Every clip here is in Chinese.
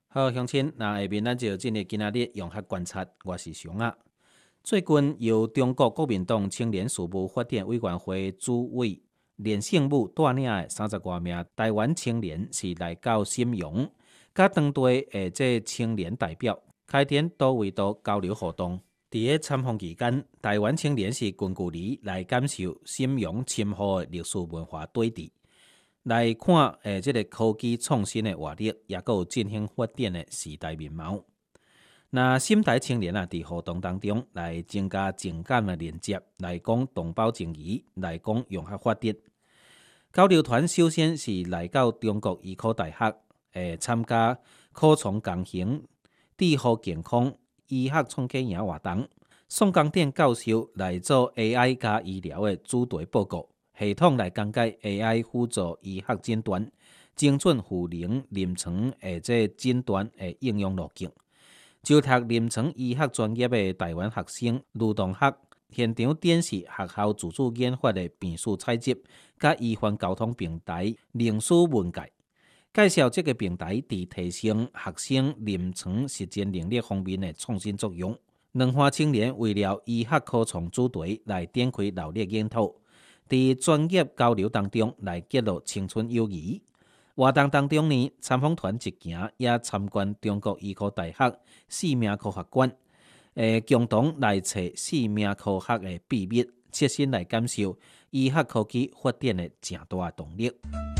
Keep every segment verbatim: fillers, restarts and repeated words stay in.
好，乡亲，那下面咱就进入今仔日用学观察，我是熊啊。最近由中国国民党青年事务发展委员会主委连胜武带领的三十多名台湾青年是来到沈阳，甲当地的这青年代表开展多维度交流活动。伫个参访期间，台湾青年是近距离来感受沈阳深厚的历史文化对峙。来看诶，即个科技创新的活力，也有振兴发展的时代面貌。那新台青年啊，伫活动当中来增加情感的连接，来讲同胞情谊，来讲融合发展。交流团首先是来到中国医科大学，诶，参加科创工行、智护健康、医学创客营活动。宋江店教授来做 A I 加医疗的主题报告。系统来讲解 A I 辅助医学诊断、精准护龄临床诶，这诊断诶应用路径。就读临床医学专业的台湾学生卢同学，现场展示学校自主研发的病史采集，甲医患交通平台零史文界，介绍这个平台伫提升学生临床实践能力方面的创新作用。两岸青年为了医学科创主题来展开热烈研讨。伫专业交流当中来结露青春友谊。活动当中呢，参访团一行也参观中国医科大学生命科学馆，诶，共同来找生命科学的秘密，切身来感受医学科技发展的正大动力。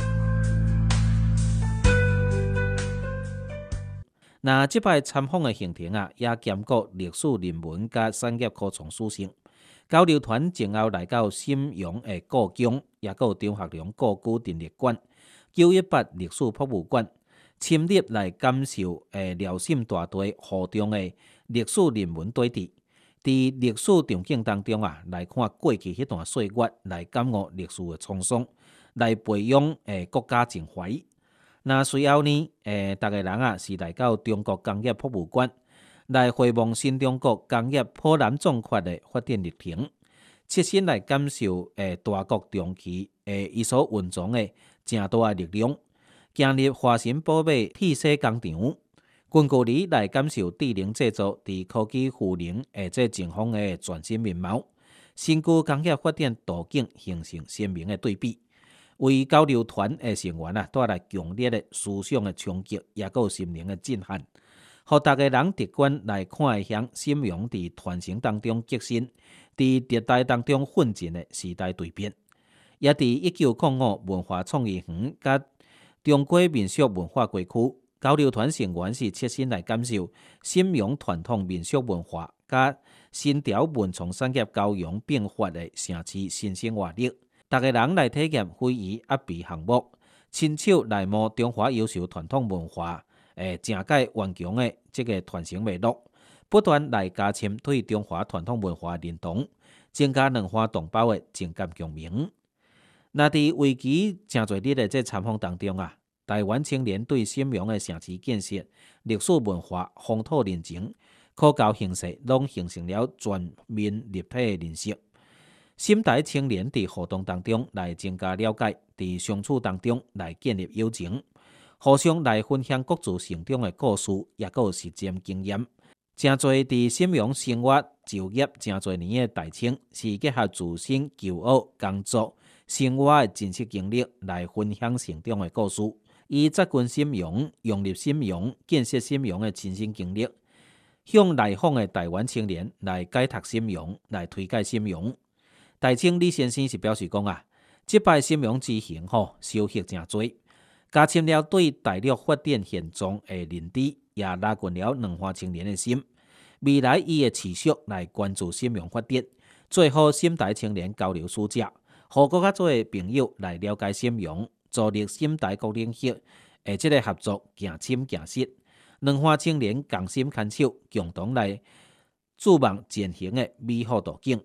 那这摆参访的行程啊，也兼顾历史人文甲产业科创属性。交流团前后来到沈阳的故宫，也有中学龙故居陈列馆、九一八历史博物馆，深入来感受诶辽沈大地河中的历史人文对峙。伫历史场景当中啊，来看过去迄段岁月，来感悟历史的沧桑，来培养诶国家情怀。那随后呢，诶，逐个人啊是来到中国工业博物馆。来回望新中国工业波澜壮阔的发展历程，切身来感受诶大国中期诶伊所蕴藏的正大的力量，行入华新宝马铁丝工厂，近距离来感受智能制造伫科技赋能诶这前方的全新面貌，身躯工业发展途径形成鲜明的对比，为交流团的成员啊带来强烈的思想的冲击，也有心灵的震撼。互大家人直观来看会向沈阳伫传承当中革新，伫迭代当中奋进的时代对变，也伫一九零五文化创意园甲中国民俗文化街区，交流团成员是切身来感受沈阳传统民俗文化甲新潮文创产业交融并发的城市新生活力。大家人来体验非遗压鼻项目，亲手来摸中华优秀传统文化。诶，正解顽强的这个传承脉络，不断来加深对中华传统文化认同，增加两岸同胞的情感共鸣。那伫为期真侪日的这参访当中啊，台湾青年对沈阳的城市建设、历史文化、风土人情、科教形势，拢形成了全面立体的认识。新台青年伫活动当中来增加了解，伫相处当中来建立友情。互相来分享各自成长的故事，也有实践经验。真侪伫沈阳生活、就业真侪年的大青，是结合自身求学、工作、生活的真实经历来分享成长的故事，以扎根沈阳、融入沈阳、建设沈阳的亲身经历，向来访的台湾青年来解读沈阳，来推介沈阳。大青李先生是表示讲啊，这摆沈阳之行吼，收获真多。加深了对大陆发展现状的认知，也拉近了两岸青年的心。未来伊会持续来关注沈阳发展，做好沈台青年交流使者，和国较多的朋友来了解沈阳，助力沈台各领域的这个合作行深行实。两岸青年同心牵手，共同来筑望前行的美好途径。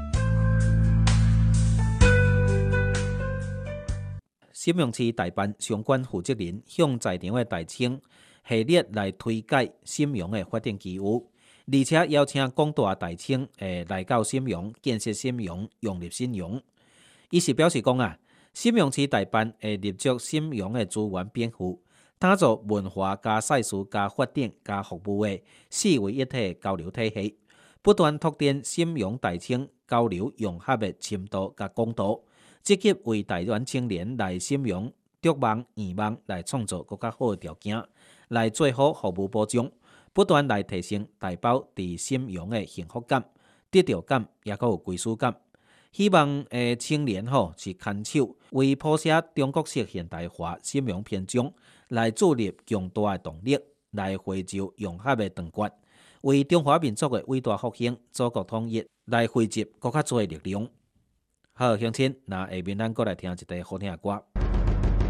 沈阳市代办相关负责人向在场的大青系列来推介沈阳的发展机遇，而且邀请广大大青诶来到沈阳建设沈阳、融入沈阳。伊是表示讲啊，沈阳市代办会立足沈阳的资源禀赋， 打造文化加赛事加发展加服务的四位一体交流体系，不断拓展沈阳大青交流融合的深度加广度，积极为台湾青年来沈阳逐梦圆梦来创造更较好的条件，来做好服务保障，不断来提升台胞伫沈阳的幸福感、得到感，也有归属感。希望诶青年吼是牵手为谱写中国式现代化沈阳篇章，来注入强大的动力，来回收融合的长决，为中华民族的伟大复兴、祖国统一来汇集更较多的力量。好，乡亲，那下面咱过来听一个好听的歌。